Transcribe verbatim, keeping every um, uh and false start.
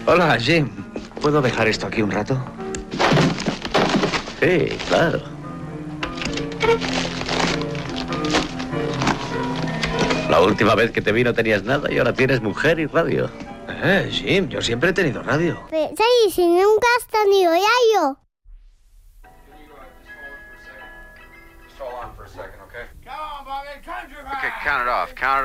Hola, Jim. ¿Puedo dejar esto aquí un rato? Sí, claro. La última vez que te vi no tenías nada y ahora tienes mujer y radio. Eh, Jim, yo siempre he tenido radio. Pero sí, si nunca has tenido radio. Okay, count it off. Count it